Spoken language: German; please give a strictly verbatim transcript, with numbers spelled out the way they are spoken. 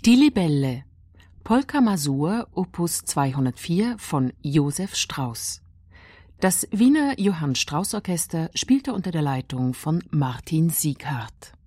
Die Libelle, Polka Masur, Opus zweihundertvier von Josef Strauss. Das Wiener Johann Strauss Orchester spielte unter der Leitung von Martin Sieghart.